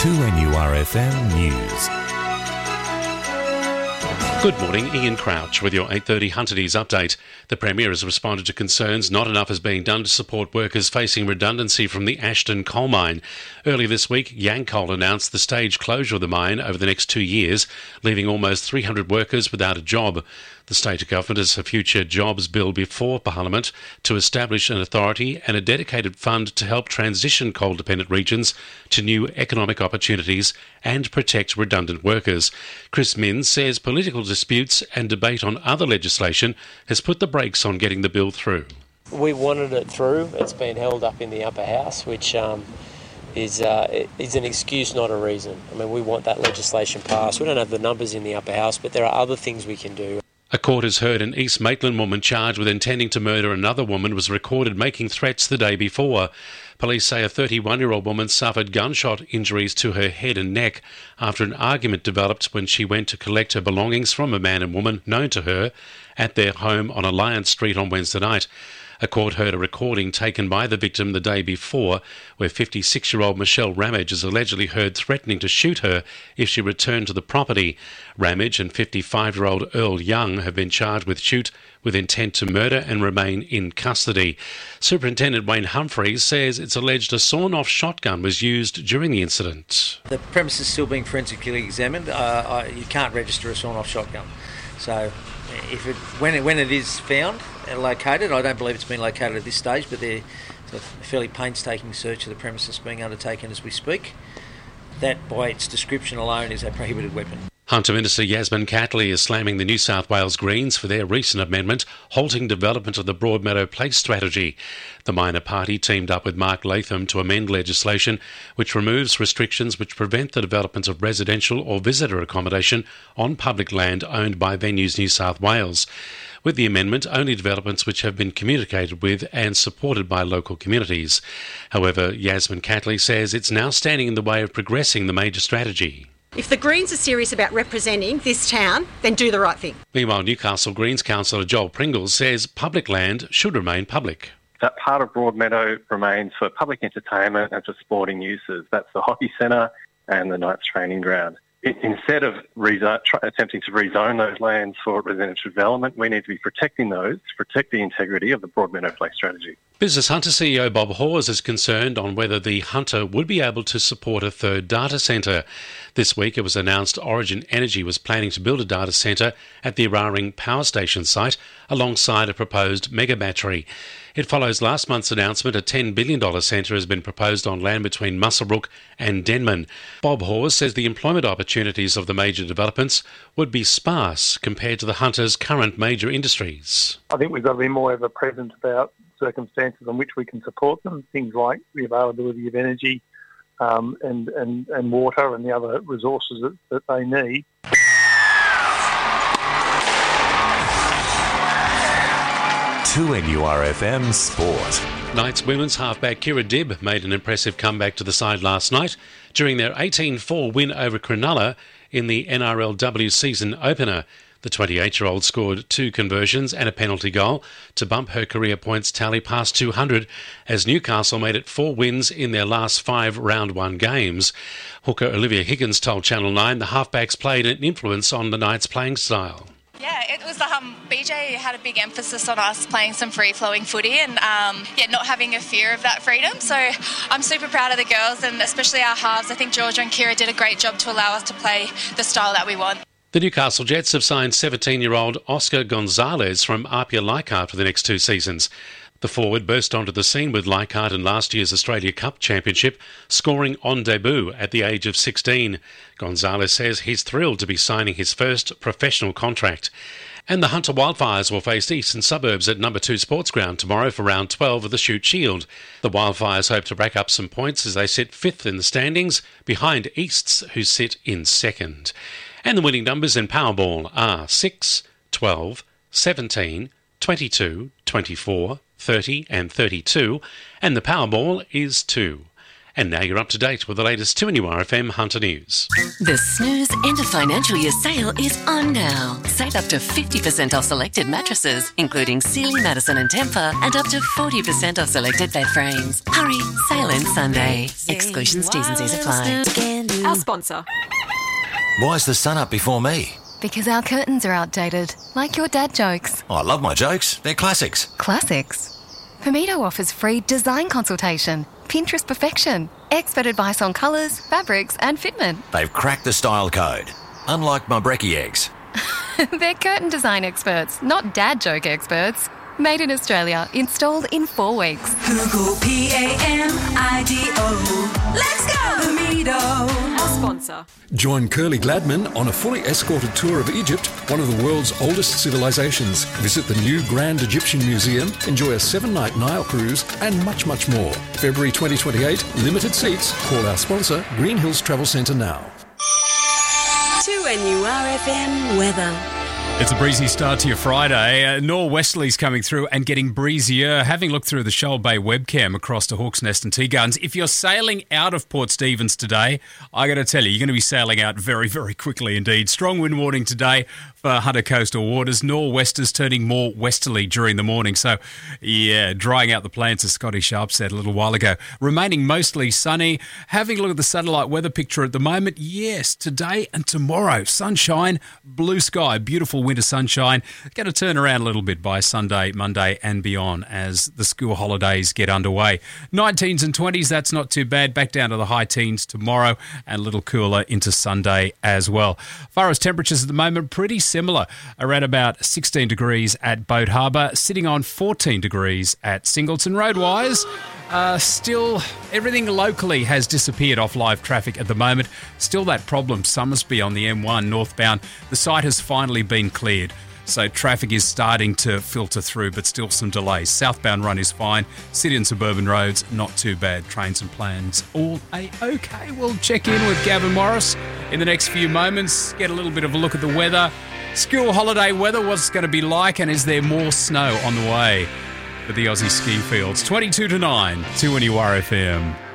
2NURFM News. Good morning, Ian Crouch with your 8:30 Hunterdies update. The Premier has responded to concerns not enough is being done to support workers facing redundancy from the Ashton coal mine. Early this week, Yancoal announced the staged closure of the mine over the next 2 years, leaving almost 300 workers without a job. The state government has a future jobs bill before Parliament to establish an authority and a dedicated fund to help transition coal-dependent regions to new economic opportunities and protect redundant workers. Chris Minns says political disputes and debate on other legislation has put the brakes on getting the bill through. We wanted it through. It's been held up in the upper house, which is an excuse, not a reason. I mean, we want that legislation passed. We don't have the numbers in the upper house, but there are other things we can do. A court has heard an East Maitland woman charged with intending to murder another woman was recorded making threats the day before. Police say a 31-year-old woman suffered gunshot injuries to her head and neck after an argument developed when she went to collect her belongings from a man and woman known to her at their home on Alliance Street on Wednesday night. A court heard a recording taken by the victim the day before where 56-year-old Michelle Ramage is allegedly heard threatening to shoot her if she returned to the property. Ramage and 55-year-old Earl Young have been charged with intent to murder and remain in custody. Superintendent Wayne Humphreys says it's alleged a sawn-off shotgun was used during the incident. The premise is still being forensically examined. You can't register a sawn-off shotgun. So when it is found and located, I don't believe it's been located at this stage, but there's a fairly painstaking search of the premises being undertaken as we speak. That, by its description alone, is a prohibited weapon. Hunter Minister Yasmin Catley is slamming the New South Wales Greens for their recent amendment halting development of the Broadmeadow Place strategy. The minor party teamed up with Mark Latham to amend legislation which removes restrictions which prevent the development of residential or visitor accommodation on public land owned by Venues New South Wales. With the amendment, only developments which have been communicated with and supported by local communities. However, Yasmin Catley says it's now standing in the way of progressing the major strategy. If the Greens are serious about representing this town, then do the right thing. Meanwhile, Newcastle Greens councillor Joel Pringles says public land should remain public. That part of Broadmeadow remains for public entertainment and for sporting uses. That's the hockey centre and the Knights training ground. Instead of attempting to rezone those lands for residential development, we need to be protecting those to protect the integrity of the Broadmeadow Place strategy. Business Hunter CEO Bob Hawes is concerned on whether the Hunter would be able to support a third data centre. This week it was announced Origin Energy was planning to build a data centre at the Eraring Power Station site alongside a proposed mega battery. It follows last month's announcement a $10 billion centre has been proposed on land between Muswellbrook and Denman. Bob Hawes says the employment opportunities of the major developments would be sparse compared to the Hunter's current major industries. I think we've got to be more ever present about circumstances on which we can support them, things like the availability of energy and water and the other resources that they need. To NURFM Sport. Knights women's halfback Kira Dibb made an impressive comeback to the side last night during their 18-4 win over Cronulla in the NRLW season opener. The 28-year-old scored 2 conversions and a penalty goal to bump her career points tally past 200 as Newcastle made it 4 wins in their last 5 round 1 games. Hooker Olivia Higgins told Channel 9 the halfbacks played an influence on the Knights' playing style. Yeah, it was BJ had a big emphasis on us playing some free-flowing footy and not having a fear of that freedom. So I'm super proud of the girls and especially our halves. I think Georgia and Kira did a great job to allow us to play the style that we want. The Newcastle Jets have signed 17-year-old Oscar Gonzalez from Apia Leichhardt for the next 2 seasons. The forward burst onto the scene with Leichhardt in last year's Australia Cup Championship, scoring on debut at the age of 16. Gonzalez says he's thrilled to be signing his first professional contract. And the Hunter Wildfires will face Eastern Suburbs at number 2 Sports Ground tomorrow for round 12 of the Shute Shield. The Wildfires hope to rack up some points as they sit 5th in the standings, behind Easts, who sit in 2nd. And the winning numbers in Powerball are 6, 12, 17, 22, 24, 30 and 32, and the Powerball is 2. And now you're up to date with the latest 2NURFM Hunter News. The Snooze End of Financial Year sale is on now. Save up to 50% off selected mattresses, including Sealy, Madison and Tempur, and up to 40% off selected bed frames. Hurry, sale ends Sunday. Exclusions, T's and C's apply. Our sponsor. Why is the sun up before me? Because our curtains are outdated, like your dad jokes. Oh, I love my jokes. They're classics. Classics? Pomito offers free design consultation, Pinterest perfection, expert advice on colours, fabrics and fitment. They've cracked the style code, unlike my brekkie eggs. They're curtain design experts, not dad joke experts. Made in Australia, installed in 4 weeks. Google PAMIDO. Let's go! Pomito. Our sponsor. Join Curly Gladman on a fully escorted tour of Egypt, one of the world's oldest civilizations. Visit the new Grand Egyptian Museum, enjoy a 7-night Nile cruise, and much, much more. February 2028, limited seats. Call our sponsor, Green Hills Travel Centre now. 2NURFM weather. It's a breezy start to your Friday. Norwesterlies coming through and getting breezier. Having looked through the Shoal Bay webcam across to Hawk's Nest and Tea Gardens, if you're sailing out of Port Stephens today, I got to tell you, you're going to be sailing out very, very quickly indeed. Strong wind warning today for Hunter coastal waters. Nor'westers turning more westerly during the morning. So, yeah, drying out the plants, as Scotty Sharp said a little while ago. Remaining mostly sunny. Having a look at the satellite weather picture at the moment, yes, today and tomorrow, sunshine, blue sky, beautiful winter sunshine. Going to turn around a little bit by Sunday, Monday and beyond as the school holidays get underway. 19s and 20s, that's not too bad. Back down to the high teens tomorrow and a little cooler into Sunday as well. Far as temperatures at the moment, pretty similar. Around about 16 degrees at Boat Harbour, sitting on 14 degrees at Singleton. Roadwise, still everything locally has disappeared off live traffic at the moment. Still that problem, Summersby on the M1 northbound. The site has finally been cleared, so traffic is starting to filter through, but still some delays. Southbound run is fine. City and suburban roads, not too bad. Trains and plans, all A-OK. We'll check in with Gavin Morris in the next few moments, get a little bit of a look at the weather. School holiday weather, what's it going to be like, and is there more snow on the way for the Aussie ski fields? 22 to 9, 2NURFM.